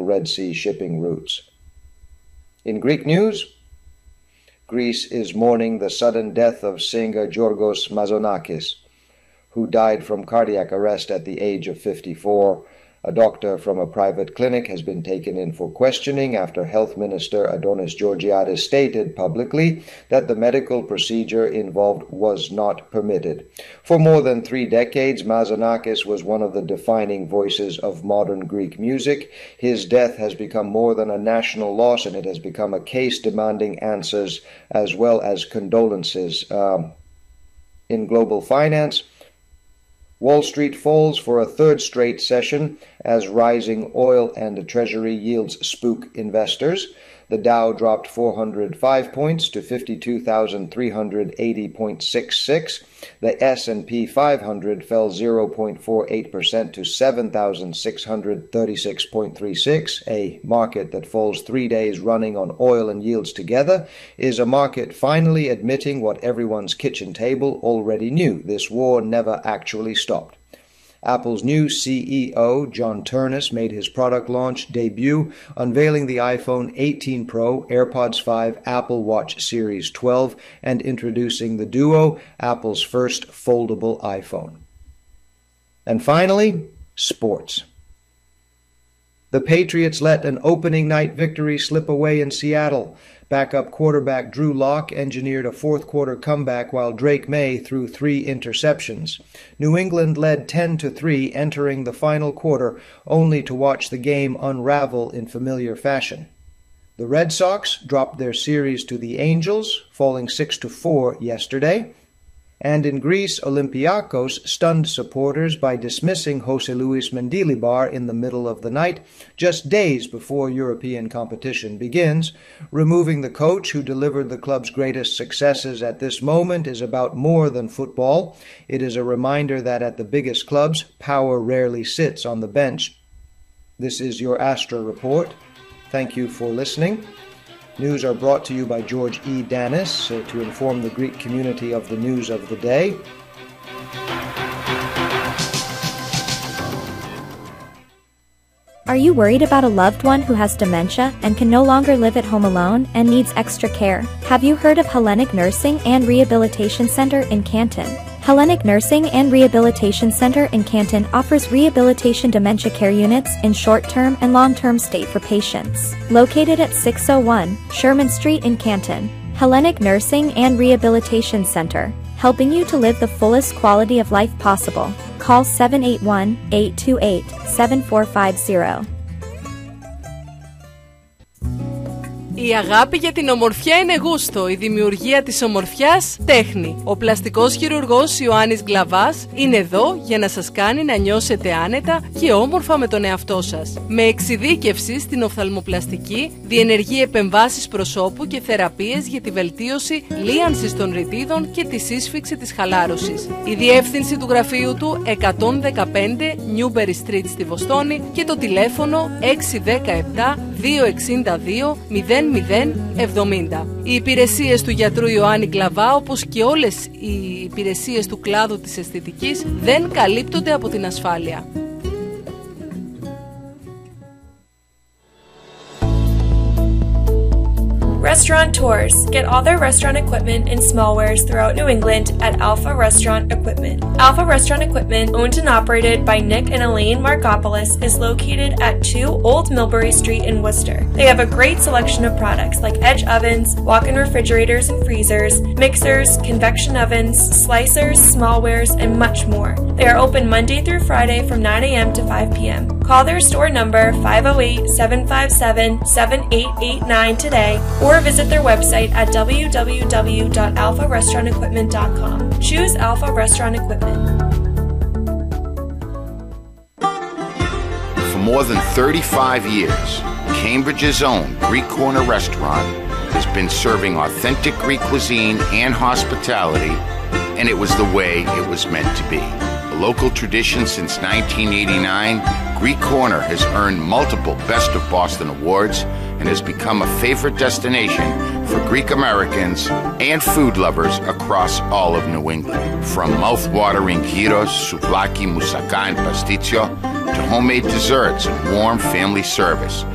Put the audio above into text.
Red Sea shipping routes. In Greek news, Greece is mourning the sudden death of singer Giorgos Mazonakis, who died from cardiac arrest at the age of 54. A doctor from a private clinic has been taken in for questioning after Health Minister Adonis Georgiadis stated publicly that the medical procedure involved was not permitted. For more than 3 decades, Mazonakis was one of the defining voices of modern Greek music. His death has become more than a national loss, and it has become a case demanding answers as well as condolences. In global finance, Wall Street falls for a third straight session as rising oil and treasury yields spook investors. The Dow dropped 405 points to 52,380.66. The S&P 500 fell 0.48% to 7,636.36. A market that falls 3 days running on oil and yields together is a market finally admitting what everyone's kitchen table already knew. This war never actually stopped. Apple's new CEO, John Ternus, made his product launch debut, unveiling the iPhone 18 Pro, AirPods 5, Apple Watch Series 12, and introducing the Duo, Apple's first foldable iPhone. And finally, sports. The Patriots let an opening night victory slip away in Seattle. Backup quarterback Drew Lock engineered a fourth-quarter comeback while Drake May threw 3 interceptions. New England led 10-3 entering the final quarter, only to watch the game unravel in familiar fashion. The Red Sox dropped their series to the Angels, falling 6-4 yesterday. And in Greece, Olympiakos stunned supporters by dismissing Jose Luis Mendilibar in the middle of the night, just days before European competition begins. Removing the coach who delivered the club's greatest successes at this moment is about more than football. It is a reminder that at the biggest clubs, power rarely sits on the bench. This is your Astra Report. Thank you for listening. News are brought to you by George E. Danis to inform the Greek community of the news of the day. Are you worried about a loved one who has dementia and can no longer live at home alone and needs extra care? Have you heard of Hellenic Nursing and Rehabilitation Center in Canton? Hellenic Nursing and Rehabilitation Center in Canton offers rehabilitation dementia care units in short-term and long-term stay for patients. Located at 601 Sherman Street in Canton, Hellenic Nursing and Rehabilitation Center, helping you to live the fullest quality of life possible. Call 781-828-7450. Η αγάπη για την ομορφιά είναι γούστο, η δημιουργία της ομορφιάς τέχνη. Ο πλαστικός χειρουργός Ιωάννης Γκλαβάς είναι εδώ για να σας κάνει να νιώσετε άνετα και όμορφα με τον εαυτό σας. Με εξειδίκευση στην οφθαλμοπλαστική, διενεργεί επεμβάσεις προσώπου και θεραπείες για τη βελτίωση λίανσης των ρητίδων και τη σύσφυξη της χαλάρωσης. Η διεύθυνση του γραφείου του 115 Newberry Street στη Βοστόνη και το τηλέφωνο 617 262 0070. Οι υπηρεσίες του γιατρού Ιωάννη Γκλαβά, όπως και όλες οι υπηρεσίες του κλάδου της αισθητικής, δεν καλύπτονται από την ασφάλεια. Restaurateurs get all their restaurant equipment and smallwares throughout New England at Alpha Restaurant Equipment. Alpha Restaurant Equipment, owned and operated by Nick and Elaine Markopoulos, is located at 2 Old Millbury Street in Worcester. They have a great selection of products like edge ovens, walk-in refrigerators and freezers, mixers, convection ovens, slicers, smallwares, and much more. They are open Monday through Friday from 9 a.m. to 5 p.m. Call their store number 508-757-7889 today, or visit their website at www.alpharestaurantequipment.com. Choose Alpha Restaurant Equipment. For more than 35 years, Cambridge's own Greek Corner restaurant has been serving authentic Greek cuisine and hospitality, and it was the way it was meant to be. A local tradition since 1989, Greek Corner has earned multiple Best of Boston awards and has become a favorite destination for Greek Americans and food lovers across all of New England. From mouth-watering gyros, souvlaki, moussaka, and pasticcio, to homemade desserts and warm family service,